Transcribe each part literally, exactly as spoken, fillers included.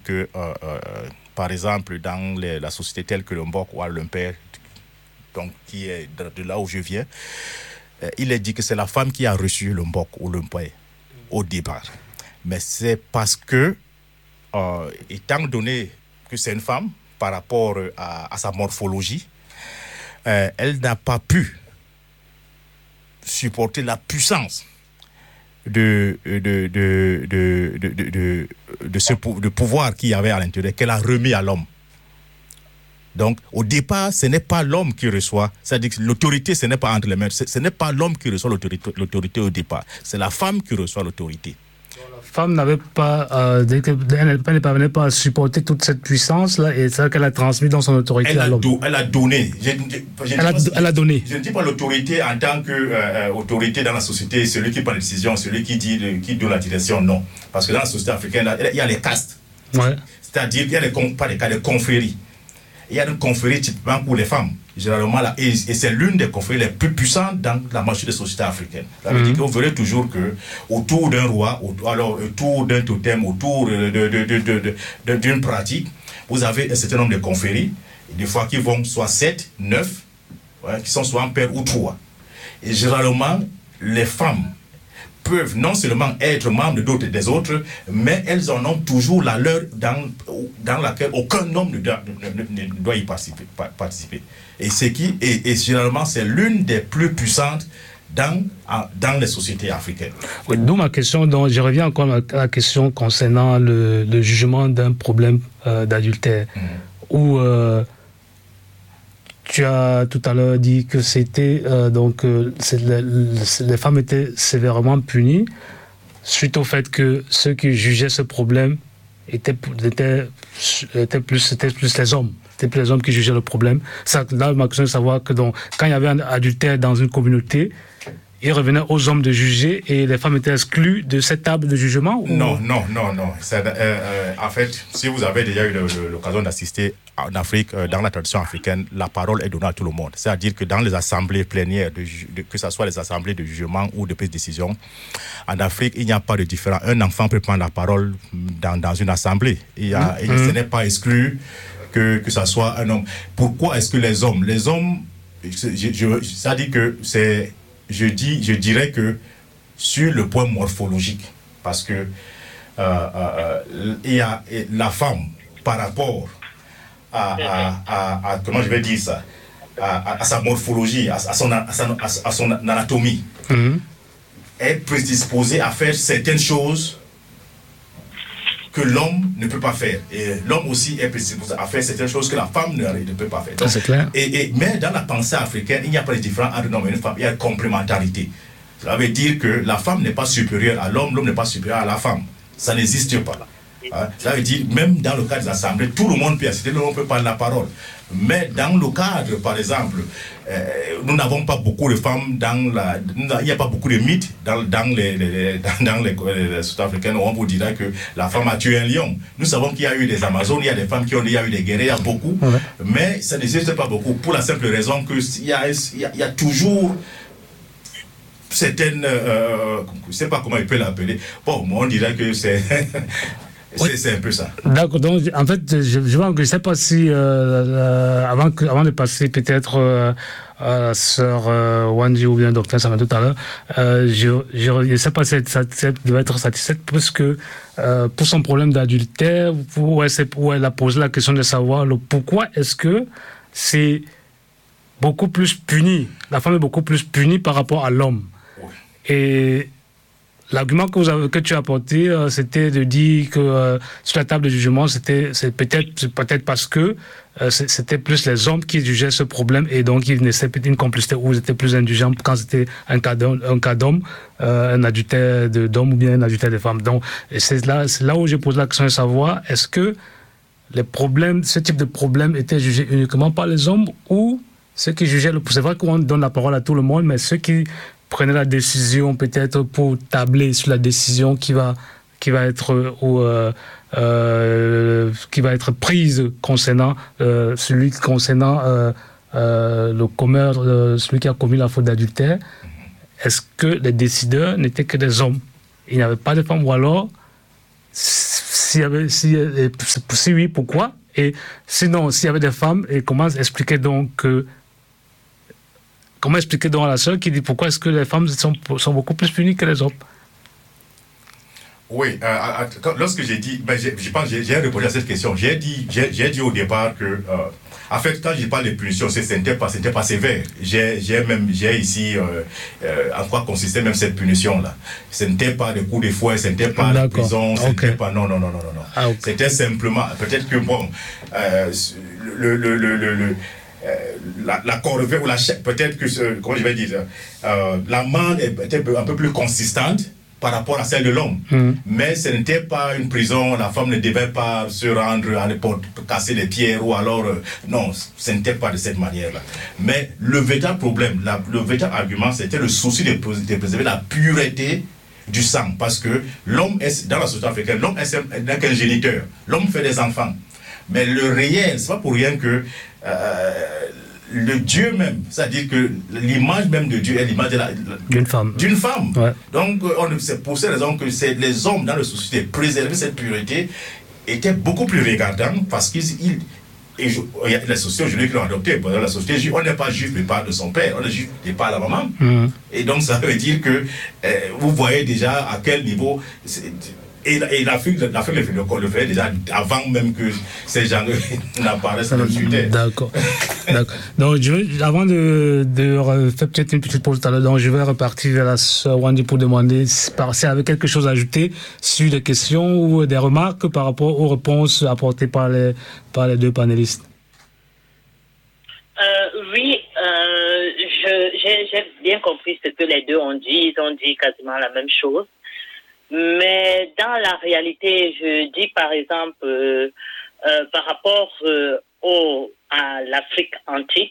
que, euh, euh, par exemple, dans les, la société telle que le Mbok ou l'Umpère, donc qui est de, de là où je viens, euh, il est dit que c'est la femme qui a reçu le Mbok ou l'Umpère au départ. Mais c'est parce que, euh, étant donné que c'est une femme, par rapport à, à sa morphologie, euh, elle n'a pas pu supporter la puissance de, de, de, de, de, de, de, de ce de pouvoir qu'il y avait à l'intérieur, qu'elle a remis à l'homme. Donc, au départ, ce n'est pas l'homme qui reçoit, c'est-à-dire que l'autorité, ce n'est pas entre les mains, ce, ce n'est pas l'homme qui reçoit l'autorité, l'autorité au départ, c'est la femme qui reçoit l'autorité. La femme n'avait pas, euh, elle ne parvenait pas à supporter toute cette puissance-là, et c'est ça qu'elle a transmis dans son autorité elle à l'homme. Do, elle a donné. Je, je, je elle, a, pas, elle a donné. Je ne dis pas l'autorité en tant qu'autorité euh, dans la société, celui qui prend les décisions, celui qui, dit, qui donne la direction, non. Parce que dans la société africaine, il y a les castes. Ouais. C'est-à-dire qu'il y a les, pas les cas, les confréries. Il y a une confrérie typiquement pour les femmes, généralement, là, et, et c'est l'une des confréries les plus puissantes dans la majorité des sociétés africaines. Ça veut mm-hmm. dire que vous verrez toujours que autour d'un roi, autour, alors autour d'un totem, autour de, de, de, de, de, de, d'une pratique, vous avez un certain nombre de confréries, des fois qui vont soit sept, neuf, ouais, qui sont soit un père ou trois. Et généralement, les femmes peuvent non seulement être membres d'autres des autres, mais elles en ont toujours la leur dans, dans laquelle aucun homme ne doit, ne, ne, ne doit y participer, participer. Et, c'est qui, et, et généralement, c'est l'une des plus puissantes dans, dans les sociétés africaines. Oui, d'où ma question, donc je reviens encore à la question concernant le, le jugement d'un problème euh, d'adultère, mmh. où euh, tu as tout à l'heure dit que c'était euh, donc euh, c'est les, les femmes étaient sévèrement punies suite au fait que ceux qui jugeaient ce problème étaient, étaient, étaient plus c'était plus les hommes, c'était plus les hommes qui jugeaient le problème. Ça, là, ma question est de savoir que donc quand il y avait un adultère dans une communauté, il revenait aux hommes de juger et les femmes étaient exclues de cette table de jugement ou... Non, non, non, non. C'est, euh, euh, en fait, si vous avez déjà eu le, le, l'occasion d'assister en Afrique, euh, dans la tradition africaine, la parole est donnée à tout le monde. C'est-à-dire que dans les assemblées plénières, de, de, que ce soit les assemblées de jugement ou de prise de décision, en Afrique, il n'y a pas de différence. Un enfant peut prendre la parole dans, dans une assemblée. Il y a, mmh. et ce n'est pas exclu que, que ce soit un homme. Pourquoi est-ce que les hommes... Les hommes, je, je, ça dit que c'est... Je, dis, je dirais que sur le point morphologique, parce que euh, euh, il y a la femme par rapport à, à, à, à comment je vais dire ça, à, à sa morphologie, à, à, son, à, son, à son anatomie, mm-hmm. est prédisposée à faire certaines choses que l'homme ne peut pas faire. Et l'homme aussi est prédisposé à faire certaines choses que la femme ne, ne peut pas faire. Donc, c'est clair. Et, et, mais dans la pensée africaine, il n'y a pas de différence entre l'homme et une femme. Il y a une complémentarité. Ça veut dire que la femme n'est pas supérieure à l'homme, l'homme n'est pas supérieur à la femme. Ça n'existe pas. Hein? Ça veut dire, même dans le cadre des assemblées, tout le monde peut assister, tout le monde peut prendre la parole. Mais dans le cadre, par exemple, euh, nous n'avons pas beaucoup de femmes dans la... Il n'y a pas beaucoup de mythes dans, dans les, les, dans, dans les, les sociétés africaines où on vous dira que la femme a tué un lion. Nous savons qu'il y a eu des Amazones, il y a des femmes qui ont il y a eu des guerriers, il y a beaucoup. Ouais. Mais ça n'existe pas beaucoup pour la simple raison qu'il y a, il y a, il y a toujours... certaines... Euh, je ne sais pas comment il peut l'appeler. Bon, moi on dirait que c'est... Oui. C'est, c'est un peu ça. D'accord. Donc, en fait, je ne sais pas si, euh, euh, avant, que, avant de passer peut-être euh, à la sœur euh, Wanji ou bien docteur Samuel tout à l'heure, euh, je ne sais pas si elle devait être satisfaite parce que euh, pour son problème d'adultère, où elle, où elle a posé la question de savoir le pourquoi est-ce que c'est beaucoup plus puni, la femme est beaucoup plus punie par rapport à l'homme. Oui. Et l'argument que, vous avez, que tu as apporté, euh, c'était de dire que euh, sur la table de jugement, c'était c'est peut-être, c'est peut-être parce que euh, c'était plus les hommes qui jugeaient ce problème et donc ils naissaient peut-être une complicité où ils étaient plus indulgents quand c'était un cas d'homme, un, cas d'homme euh, un adultère de, d'homme ou bien un adultère de femme. Donc et c'est, là, c'est là où je pose la question de savoir, est-ce que les problèmes, ce type de problème étaient jugés uniquement par les hommes ou ceux qui jugeaient le... C'est vrai qu'on donne la parole à tout le monde, mais ceux qui prenez la décision peut-être pour tabler sur la décision qui va qui va être ou euh, euh, qui va être prise concernant euh, celui concernant euh, euh, le commerce, euh, celui qui a commis la faute d'adultère. Est-ce que les décideurs n'étaient que des hommes? Il n'y avait pas de femmes, ou alors si s'il y avait, si, si oui, pourquoi? Et sinon, s'il y avait des femmes, et comment expliquer donc que Comment expliquer donc à la sœur qui dit pourquoi est-ce que les femmes sont, sont beaucoup plus punies que les hommes? Oui, euh, lorsque j'ai dit, ben, j'ai, je pense, j'ai, j'ai répondu à cette question. J'ai dit, j'ai, j'ai dit au départ que, euh, en fait, quand je parle de punition, ce n'était pas, c'était pas sévère. J'ai, j'ai même, j'ai ici, euh, euh, en quoi consistait même cette punition-là. Ce n'était pas des coups de fouet, ce n'était pas la prison, ce okay. n'était pas, non, non, non, non, non. Ah, okay. C'était simplement, peut-être que bon, euh, le, le, le, le, le Euh, la, la corvée ou la chèque, peut-être que, ce, comment je vais dire, euh, l'amende était un peu plus consistante par rapport à celle de l'homme. Mm. Mais ce n'était pas une prison, la femme ne devait pas se rendre à l'époque, casser les pierres ou alors... Euh, non, ce n'était pas de cette manière-là. Mais le véritable problème, la, le véritable argument, c'était le souci de, de préserver la pureté du sang. Parce que l'homme, est, dans la société africaine, l'homme n'est qu'un géniteur. L'homme fait des enfants. Mais le réel, c'est pas pour rien que euh, le Dieu même, c'est-à-dire que l'image même de Dieu est l'image de la, d'une femme. D'une femme. Ouais. Donc, on, c'est pour ces raisons que c'est, les hommes dans la société préserver cette pureté étaient beaucoup plus regardants parce qu'ils. Ils, et je, il y a la société aujourd'hui qui l'ont adopté. La société, on n'est pas juif du part de son père, on est juif du part de la maman. Mm. Et donc, ça veut dire que euh, vous voyez déjà à quel niveau. Et, et l'Afrique, l'Afrique le, le, le fait déjà avant même que ces gens n'apparaissent dans le sud. D'accord. D'accord. Donc, je vais, avant de, de faire peut-être une petite pause tout à l'heure, donc je vais repartir vers la sœur Wandi pour demander si elle avait quelque chose à ajouter sur des questions ou des remarques par rapport aux réponses apportées par les, par les deux panélistes. Euh, oui, euh, je, j'ai, j'ai bien compris ce que les deux ont dit. Ils ont dit quasiment la même chose. Mais dans la réalité, je dis par exemple, euh, euh, par rapport euh, au, à l'Afrique antique,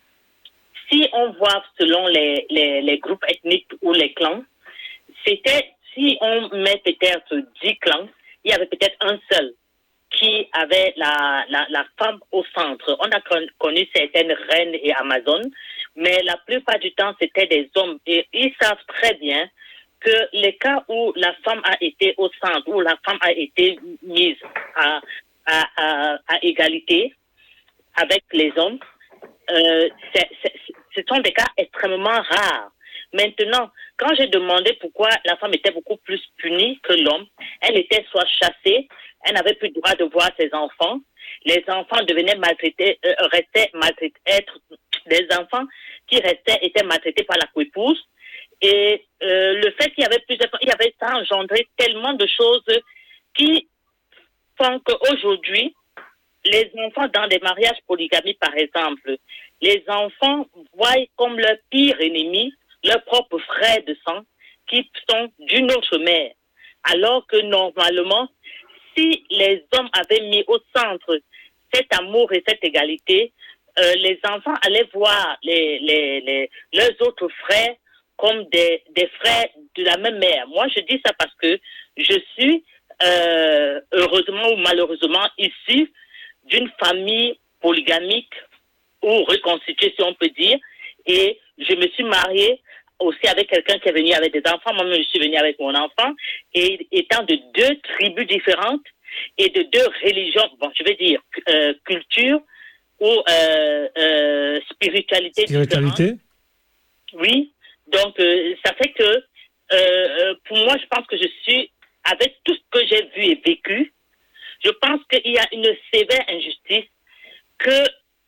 si on voit selon les, les, les groupes ethniques ou les clans, c'était, si on met peut-être dix clans, il y avait peut-être un seul qui avait la, la, la femme au centre. On a connu certaines reines et amazones, mais la plupart du temps, c'était des hommes. Et ils savent très bien que les cas où la femme a été au centre, où la femme a été mise à, à, à, à égalité avec les hommes, euh, c'est, c'est, ce sont des cas extrêmement rares. Maintenant, quand j'ai demandé pourquoi la femme était beaucoup plus punie que l'homme, elle était soit chassée, elle n'avait plus le droit de voir ses enfants, les enfants devenaient maltraités, euh, restaient maltraités, être, les enfants qui restaient étaient maltraités par la coépouse. Et euh, le fait qu'il y avait plus de, il y avait ça engendré tellement de choses qui font qu'aujourd'hui, les enfants dans des mariages polygamies, par exemple, les enfants voient comme leur pire ennemi leurs propres frères de sang qui sont d'une autre mère. Alors que normalement, si les hommes avaient mis au centre cet amour et cette égalité, euh, les enfants allaient voir les, les, les, leurs autres frères comme des, des frères de la même mère. Moi, je dis ça parce que je suis, euh, heureusement ou malheureusement, issue d'une famille polygamique ou reconstituée, si on peut dire, et je me suis mariée aussi avec quelqu'un qui est venu avec des enfants. Moi-même, je suis venue avec mon enfant, et étant de deux tribus différentes et de deux religions, bon, je vais dire, euh, culture ou euh, euh, spiritualité, spiritualité différente. Oui. Donc, euh, ça fait que, euh, pour moi, je pense que je suis, avec tout ce que j'ai vu et vécu, je pense qu'il y a une sévère injustice que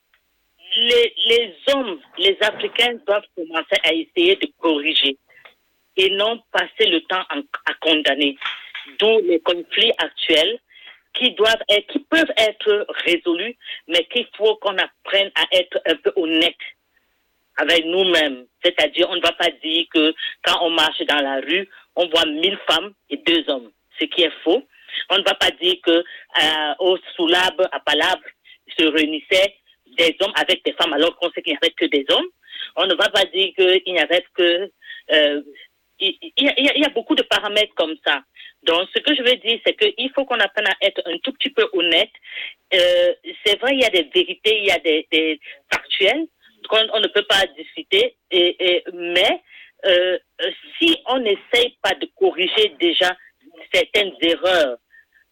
les, les hommes, les Africains doivent commencer à essayer de corriger et non passer le temps en, à condamner. D'où les conflits actuels qui doivent être, qui peuvent être résolus, mais qu'il faut qu'on apprenne à être un peu honnête avec nous-mêmes. C'est-à-dire, on ne va pas dire que quand on marche dans la rue, on voit mille femmes et deux hommes, ce qui est faux. On ne va pas dire que euh, au Soulab, à Palabre, se réunissaient des hommes avec des femmes alors qu'on sait qu'il n'y avait que des hommes. On ne va pas dire qu'il n'y avait que... Euh, il, il, y a, il y a beaucoup de paramètres comme ça. Donc, ce que je veux dire, c'est qu'il faut qu'on apprenne à être un tout petit peu honnête. Euh, c'est vrai, il y a des vérités, il y a des, des factuels qu'on on ne peut pas discuter, et, et, mais euh, si on n'essaye pas de corriger déjà certaines erreurs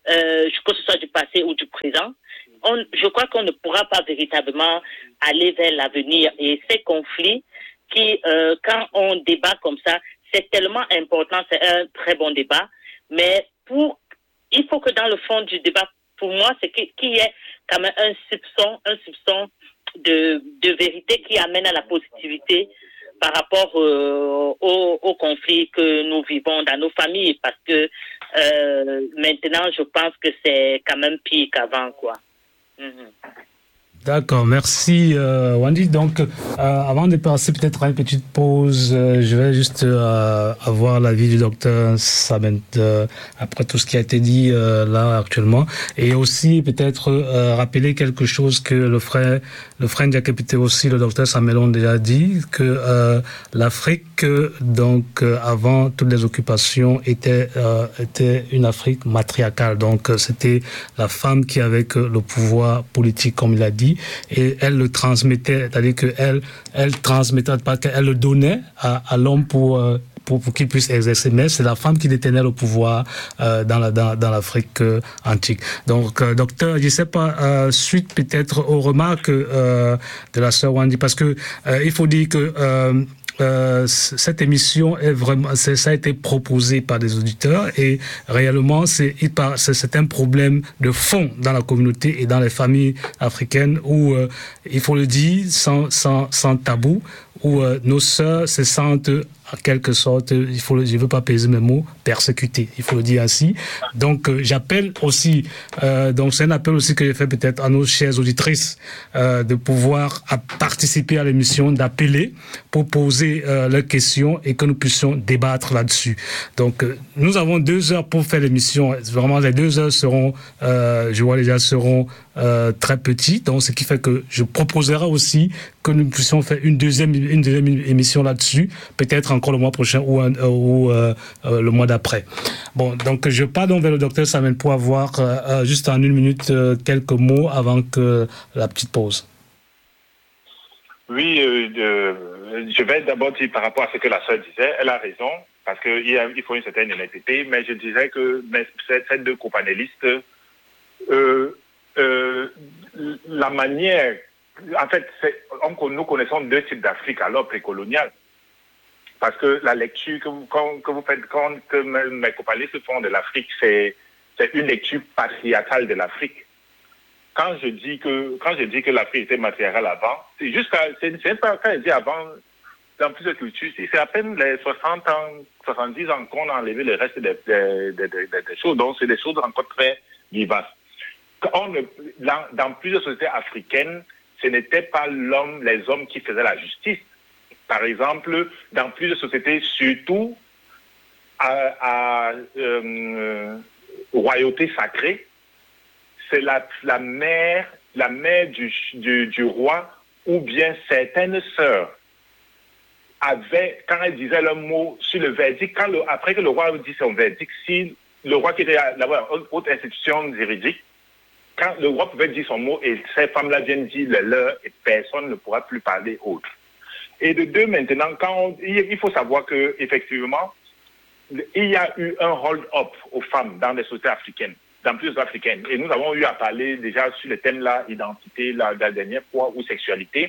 euh, que ce soit du passé ou du présent, on, je crois qu'on ne pourra pas véritablement aller vers l'avenir. Et ces conflits qui, euh, quand on débat comme ça, c'est tellement important, c'est un très bon débat, mais pour, il faut que dans le fond du débat, pour moi, c'est qu'il y ait quand même un soupçon, un soupçon de, de vérité qui amène à la positivité par rapport euh, au, au conflit que nous vivons dans nos familles, parce que euh, maintenant, je pense que c'est quand même pire qu'avant, quoi. Mm-hmm. D'accord, merci euh, Wendy. Donc, euh, avant de passer peut-être à une petite pause, euh, je vais juste euh, avoir l'avis du docteur Sabent euh, après tout ce qui a été dit euh, là actuellement, et aussi peut-être euh, rappeler quelque chose que le frère, le frère Ndiakepité aussi, le docteur Samelon déjà dit, que euh, l'Afrique, donc euh, avant toutes les occupations, était euh, était une Afrique matriarcale. Donc, euh, c'était la femme qui avait que le pouvoir politique, comme il a dit. Et elle le transmettait, c'est-à-dire qu'elle elle transmettait, pas qu'elle le donnait à, à l'homme pour, pour, pour qu'il puisse exercer, mais c'est la femme qui détenait le pouvoir euh, dans, la, dans, dans l'Afrique euh, antique. Donc, euh, docteur, je ne sais pas, euh, suite peut-être aux remarques euh, de la sœur Wendy, parce que euh, il faut dire que euh, Euh, cette émission est vraiment, c'est, ça a été proposé par des auditeurs et réellement c'est, c'est, c'est un problème de fond dans la communauté et dans les familles africaines où euh, il faut le dire sans, sans, sans tabou, où euh, nos sœurs se sentent en quelque sorte, il faut, je ne veux pas peser mes mots, persécutées, il faut le dire ainsi. Donc euh, j'appelle aussi, euh, donc c'est un appel aussi que j'ai fait peut-être à nos chères auditrices euh, de pouvoir à participer à l'émission, d'appeler pour poser euh, leurs questions et que nous puissions débattre là-dessus. Donc euh, nous avons deux heures pour faire l'émission. Vraiment les deux heures seront, euh, je vois déjà, seront euh, très petites. Donc ce qui fait que je proposerai aussi que nous puissions faire une deuxième, une deuxième émission là-dessus, peut-être encore le mois prochain ou, un, euh, ou euh, euh, le mois d'après. Bon, donc je pars donc vers le docteur Samen pour avoir euh, juste en une minute euh, quelques mots avant que la petite pause. Oui, euh, euh, je vais d'abord dire par rapport à ce que la sœur disait, elle a raison, parce qu'il il faut une certaine honnêteté, mais je dirais que mais, ces deux copanélistes, euh, euh, la manière, en fait, c'est, on, nous connaissons deux types d'Afrique alors précoloniale. Parce que la lecture que vous, quand, que vous faites, quand que mes copanélistes font de l'Afrique, c'est, c'est une lecture patriarcale de l'Afrique. Quand je dis que, quand je dis que l'Afrique était matriarcale avant, c'est juste quand, c'est, c'est pas quand je dis avant, dans plusieurs cultures, c'est à peine les soixante ans, soixante-dix ans qu'on a enlevé le reste des, des, des, des, des choses. Donc, c'est des choses encore très vivaces. On, dans, dans plusieurs sociétés africaines, ce n'était pas l'homme, les hommes qui faisaient la justice. Par exemple, dans plusieurs sociétés, surtout à, à euh, royauté sacrée, c'est la, la mère, la mère du, du, du roi ou bien certaines sœurs avaient, quand elles disaient leur mot sur le verdict, quand le, après que le roi dit son verdict, si le roi qui était là-bas, une autre institution juridique, quand le roi pouvait dire son mot et ces femmes-là viennent dire le leur et personne ne pourra plus parler autre. Et de deux, maintenant, quand on, il faut savoir que effectivement, il y a eu un hold-up aux femmes dans les sociétés africaines, dans plusieurs africaines. Et nous avons eu à parler déjà sur le thème-là, identité, la, la dernière fois, ou sexualité.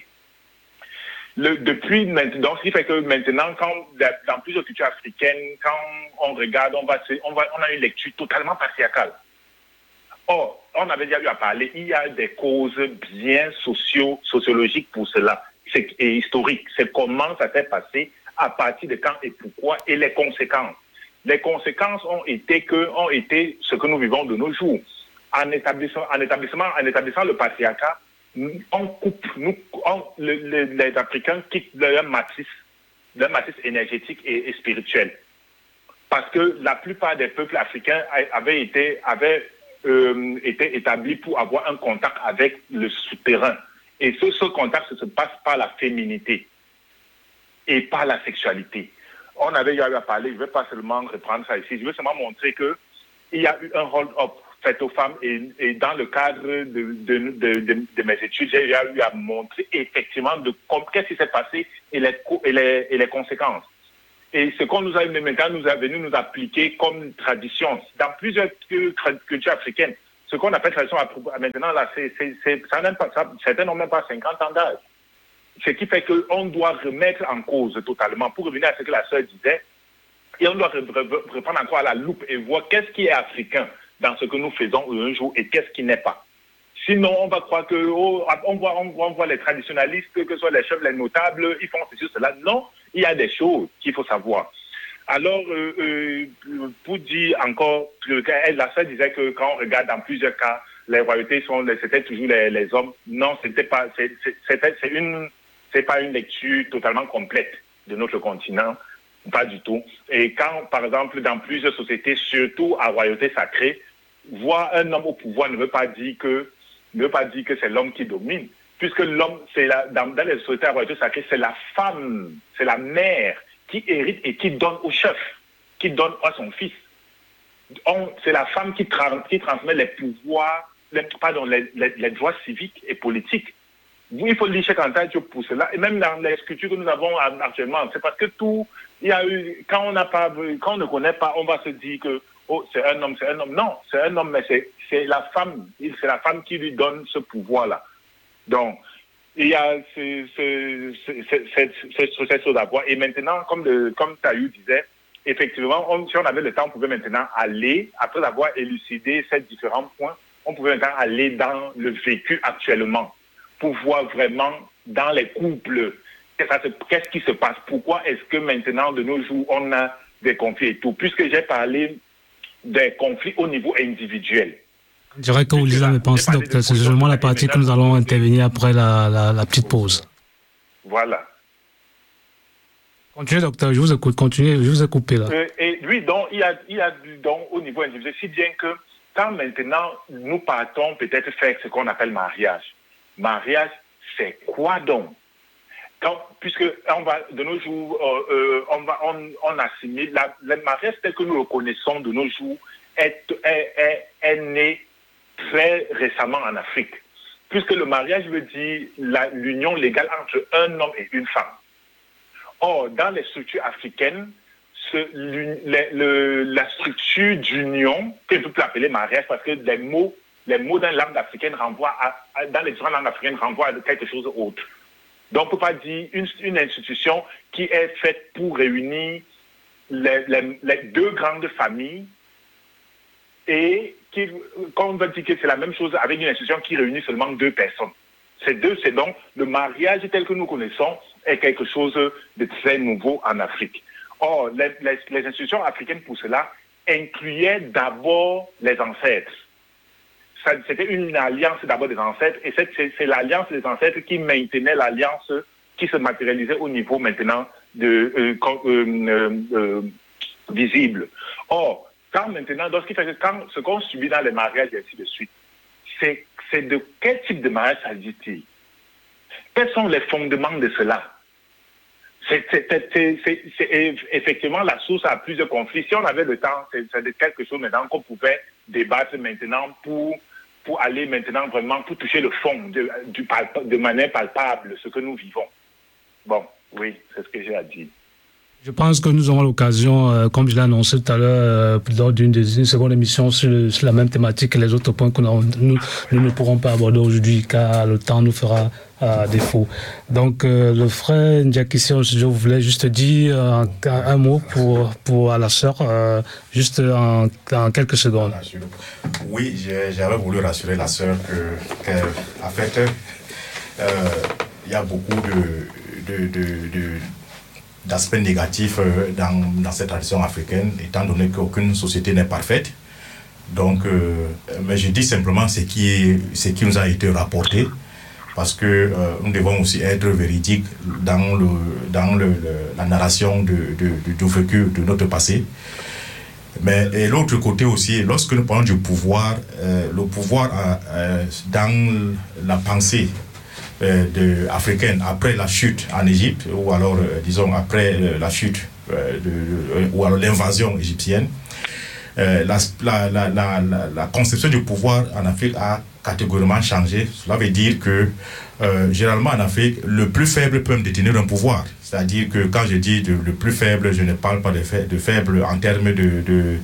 Le, depuis maintenant, ce qui fait que maintenant, quand, dans plusieurs cultures africaines, quand on regarde, on, va, on, va, on a une lecture totalement patriarcale. Or, on avait déjà eu à parler, il y a des causes bien socio, sociologiques pour cela. C'est, et historique. C'est comment ça s'est passé, à partir de quand et pourquoi, et les conséquences. Les conséquences ont été que, ont été ce que nous vivons de nos jours. En établissant, en établissement, en établissant le patriarcat, on coupe, nous, on, le, le, les Africains quittent leur matrice, leur matrice énergétique et, et spirituelle. Parce que la plupart des peuples africains avaient été, avaient, euh, été établis pour avoir un contact avec le souterrain. Et ce, ce contact se passe par la féminité et par la sexualité. On avait eu à parler, je ne vais pas seulement reprendre ça ici, je veux seulement montrer qu'il y a eu un hold-up fait aux femmes et, et dans le cadre de, de, de, de, de mes études, j'ai eu à montrer effectivement de, qu'est-ce qui s'est passé et les, et les, et les conséquences. Et ce qu'on nous a maintenant nous a venu nous appliquer comme tradition dans plusieurs cultures africaines. Ce qu'on appelle tradition maintenant, là, c'est, c'est, c'est, ça n'aime pas, ça, certains n'ont même pas cinquante ans d'âge. Ce qui fait qu'on doit remettre en cause totalement, pour revenir à ce que la sœur disait, et on doit reprendre encore à la loupe et voir qu'est-ce qui est africain dans ce que nous faisons un jour et qu'est-ce qui n'est pas. Sinon, on va croire que, oh, on, voit, on, voit, on voit les traditionalistes, que ce soit les chefs, les notables, ils font ceci, cela. Non, il y a des choses qu'il faut savoir. Alors, euh, euh, pour dire encore, la sœur disait que quand on regarde dans plusieurs cas, les royautés sont, c'était toujours les, les hommes. Non, c'était pas, c'est, c'était, c'est une, c'est pas une lecture totalement complète de notre continent, pas du tout. Et quand, par exemple, dans plusieurs sociétés, surtout à royauté sacrée, voir un homme au pouvoir ne veut pas dire que, ne veut pas dire que c'est l'homme qui domine, puisque l'homme, c'est la, dans, dans les sociétés à royauté sacrée, c'est la femme, c'est la mère qui hérite et qui donne au chef, qui donne à son fils. On, c'est la femme qui, tra- qui transmet les pouvoirs, les, pardon, les, les, les droits civiques et politiques. Il faut lire Cheikh Anta Diop pour cela. Et même dans les sculptures que nous avons actuellement, c'est parce que tout, il y a eu, quand on n'a pas, quand on ne connaît pas, on va se dire que, oh, c'est un homme, c'est un homme. Non, c'est un homme, mais c'est, c'est la femme, c'est la femme qui lui donne ce pouvoir-là. Donc, il y a cette chose à voir. Et maintenant, comme, le, comme Taïu disait, effectivement, on, si on avait le temps, on pouvait maintenant aller, après avoir élucidé ces différents points, on pouvait maintenant aller dans le vécu actuellement pour voir vraiment dans les couples qu'est-ce qui se passe. Pourquoi est-ce que maintenant, de nos jours, on a des conflits et tout. Puisque j'ai parlé des conflits au niveau individuel. Je dirais que vous lisez mes pensées, docteur. C'est seulement la partie que nous allons intervenir après la, la, la petite pause. Voilà. Continuez, docteur, je vous écoute. Continuez, je vous ai coupé là. Euh, et lui, donc, il y a, il y a donc, au niveau individuel, si bien que quand maintenant nous partons peut-être faire ce qu'on appelle mariage. Mariage, c'est quoi donc? Quand, puisque on va, de nos jours, euh, euh, on, va, on, on assimile, la, le mariage tel que nous le connaissons de nos jours est, est, est, est né très récemment en Afrique, puisque le mariage veut dire la, l'union légale entre un homme et une femme. Or, dans les structures africaines, ce, le, le, la structure d'union, que je peux appeler mariage, parce que les mots, les mots dans la langue africaine renvoient à, à, dans les différentes langues africaines renvoient à quelque chose d'autre. Donc, on ne peut pas dire une, une institution qui est faite pour réunir les, les, les deux grandes familles et qui, quand on va dire que c'est la même chose avec une institution qui réunit seulement deux personnes. C'est deux, c'est donc le mariage tel que nous connaissons est quelque chose de très nouveau en Afrique. Or, les, les, les institutions africaines pour cela incluaient d'abord les ancêtres. Ça, c'était une alliance d'abord des ancêtres et c'est, c'est, c'est l'alliance des ancêtres qui maintenait l'alliance qui se matérialisait au niveau maintenant de, euh, euh, euh, euh, visible. Or, quand maintenant, donc, ce qui fait que quand ce qu'on subit dans les mariages et ainsi de suite, c'est, c'est de quel type de mariage s'agit-il? Quels sont les fondements de cela? C'est, c'est, c'est, c'est, c'est, c'est effectivement la source à plusieurs conflits. Si on avait le temps, c'est, c'est quelque chose maintenant qu'on pouvait débattre maintenant pour, pour aller maintenant vraiment, pour toucher le fond de, du, de manière palpable, ce que nous vivons. Bon, oui, c'est ce que j'ai à dire. Je pense que nous aurons l'occasion, euh, comme je l'ai annoncé tout à l'heure, euh, lors d'une, des, une seconde émission sur, le, sur la même thématique que les autres points que nous, nous, nous ne pourrons pas aborder aujourd'hui, car le temps nous fera à défaut. Donc, euh, le frère Ndiakissi, je voulais juste dire un, un mot pour, pour à la sœur, euh, juste en, en quelques secondes. Oui, j'avais voulu rassurer la sœur que, que en fait, il euh, y a beaucoup de, de, de, de d'aspects négatifs dans, dans cette tradition africaine, étant donné qu'aucune société n'est parfaite. Donc, euh, mais je dis simplement ce qui, est, ce qui nous a été rapporté, parce que euh, nous devons aussi être véridiques dans, le, dans le, le, la narration de, de, de, du vécu de notre passé. Mais et l'autre côté aussi, lorsque nous parlons du pouvoir, euh, le pouvoir euh, dans la pensée Euh, de, africaine après la chute en Égypte, ou alors euh, disons après euh, la chute euh, de, euh, ou alors l'invasion égyptienne, euh, la, la, la, la, la conception du pouvoir en Afrique a catégoriquement changé. Cela veut dire que, euh, généralement en Afrique, le plus faible peut détenir un pouvoir. C'est-à-dire que quand je dis de, le plus faible, je ne parle pas de, fa- de faible en termes de, de,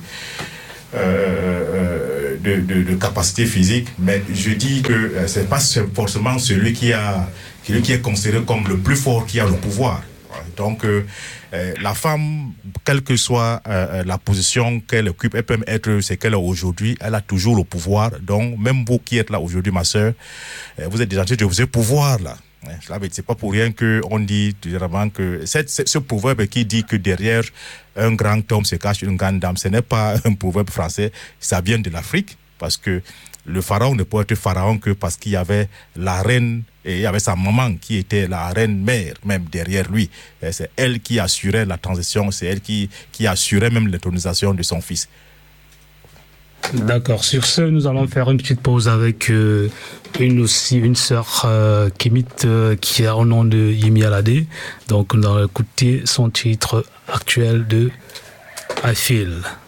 euh, de, de, de capacité physique, mais je dis que euh, ce n'est pas forcément celui qui, a, celui qui est considéré comme le plus fort qui a le pouvoir. Donc, euh, euh, la femme, quelle que soit euh, la position qu'elle occupe, elle peut même être ce qu'elle est aujourd'hui, elle a toujours le pouvoir. Donc, même vous qui êtes là aujourd'hui, ma soeur, euh, vous êtes déjà en train de vous pouvoir là. C'est pas pour rien qu'on dit généralement que c'est, c'est ce proverbe qui dit que derrière un grand homme se cache une grande dame, ce n'est pas un proverbe français, ça vient de l'Afrique, parce que le pharaon ne peut être pharaon que parce qu'il y avait la reine et il y avait sa maman qui était la reine mère même derrière lui. Et c'est elle qui assurait la transition, c'est elle qui, qui assurait même l'intronisation de son fils. D'accord. Sur ce, nous allons faire une petite pause avec euh, une aussi une sœur euh, Kémit euh, qui a au nom de Yemi Alade. Donc, nous allons écouter son titre actuel de I Feel.